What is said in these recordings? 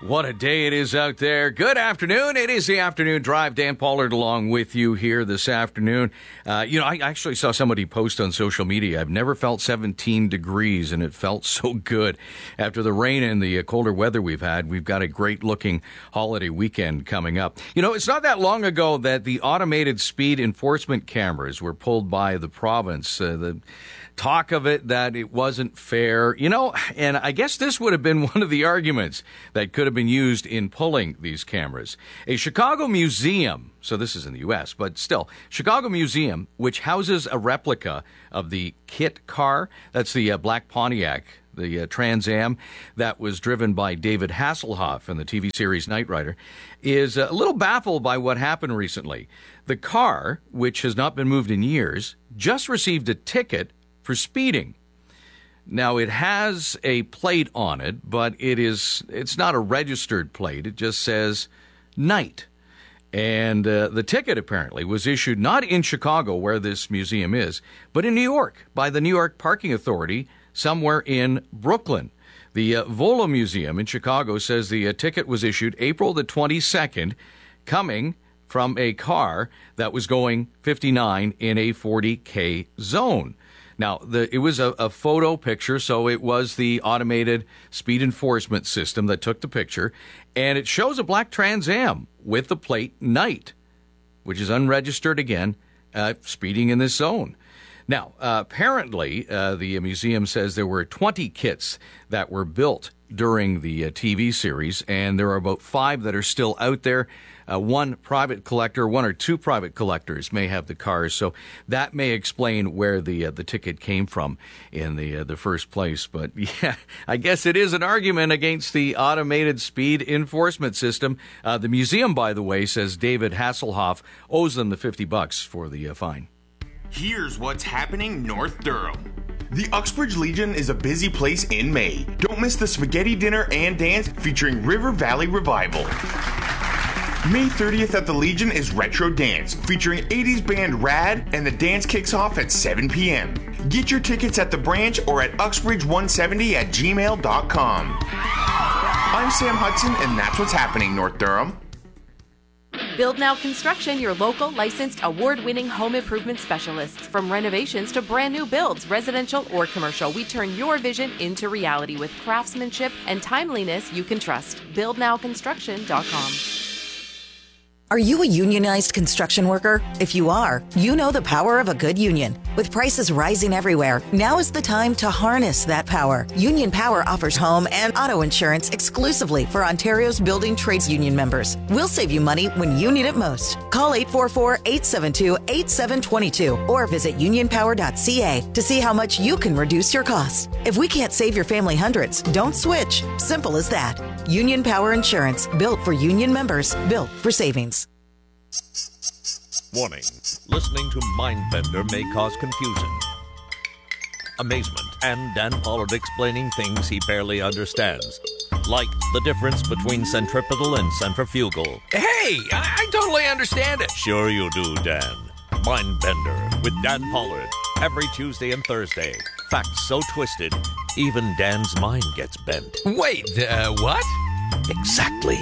What a day it is out there. Good afternoon. It is the afternoon drive. Dan Pollard along with you here this afternoon. I actually saw somebody post on social media. I've never felt 17 degrees, and it felt so good. After the rain and the colder weather we've had, we've got a great-looking holiday weekend coming up. You know, it's not that long ago that the automated speed enforcement cameras were pulled by the province. The talk of it that it wasn't fair, and I guess this would have been one of the arguments that could have been used in pulling these cameras. A Chicago museum, so this is in the U.S., but still, Chicago Museum, which houses a replica of the KITT car, that's the black Pontiac, the Trans Am that was driven by David Hasselhoff in the TV series Knight Rider, is a little baffled by what happened recently. The car, which has not been moved in years, just received a ticket for speeding. Now, it has a plate on it, but it's not a registered plate. It just says Knight. And the ticket apparently was issued not in Chicago, where this museum is, but in New York by the New York Parking Authority, somewhere in Brooklyn. The Volo Museum in Chicago says the ticket was issued April the 22nd, coming from a car that was going 59 in a 40K zone. Now, it was a photo picture, so it was the automated speed enforcement system that took the picture, and it shows a black Trans Am with the plate Knight, which is unregistered again, speeding in this zone. Now, apparently, the museum says there were 20 kits that were built during the TV series, and there are about 5 that are still out there. One or two private collectors may have the cars, so that may explain where the ticket came from in the first place. But yeah, I guess it is an argument against the automated speed enforcement system. The museum, by the way, says David Hasselhoff owes them the $50 for the fine. Here's what's happening North Durham. The Uxbridge Legion is a busy place in May. Don't miss the spaghetti dinner and dance featuring River Valley Revival. May 30th at the Legion is Retro Dance, featuring 80s band Rad, and the dance kicks off at 7 p.m. Get your tickets at the branch or at uxbridge170@gmail.com. I'm Sam Hudson, and that's what's happening, North Durham. Build Now Construction, your local, licensed, award-winning home improvement specialists. From renovations to brand new builds, residential or commercial, we turn your vision into reality with craftsmanship and timeliness you can trust. BuildNowConstruction.com. Are you a unionized construction worker? If you are, you know the power of a good union. With prices rising everywhere, now is the time to harness that power. Union Power offers home and auto insurance exclusively for Ontario's building trades union members. We'll save you money when you need it most. Call 844-872-8722 or visit unionpower.ca to see how much you can reduce your costs. If we can't save your family hundreds, don't switch. Simple as that. Union Power Insurance, built for union members, built for savings. Warning. Listening to Mindbender may cause confusion, amazement, and Dan Pollard explaining things he barely understands. Like the difference between centripetal and centrifugal. Hey, I totally understand it. Sure you do, Dan. Mindbender with Dan Pollard. Every Tuesday and Thursday. Facts so twisted, even Dan's mind gets bent. Wait, what? Exactly.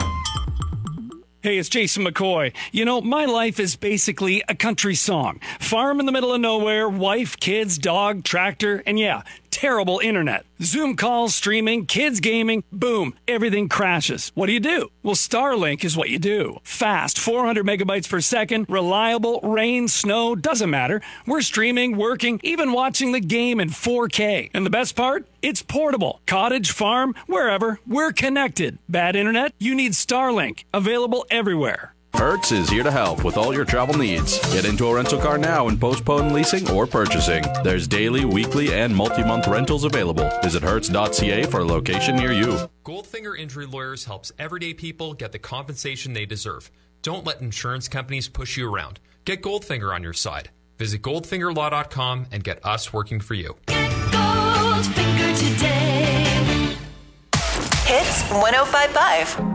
Hey, it's Jason McCoy. You know, my life is basically a country song. Farm in the middle of nowhere, wife, kids, dog, tractor, and yeah, terrible internet. Zoom calls, streaming, kids gaming, boom, everything crashes. What do? Well, Starlink is what you do. Fast, 400 megabytes per second, reliable, rain, snow, doesn't matter. We're streaming, working, even watching the game in 4K. And the best part? It's portable. Cottage, farm, wherever, we're connected. Bad internet? You need Starlink. Available everywhere. Hertz is here to help with all your travel needs. Get into a rental car now and postpone leasing or purchasing. There's daily, weekly, and multi-month rentals available. Visit hertz.ca for a location near you. Goldfinger Injury Lawyers helps everyday people get the compensation they deserve. Don't let insurance companies push you around. Get Goldfinger on your side. Visit goldfingerlaw.com and get us working for you. Get Goldfinger today. Hits 105.5.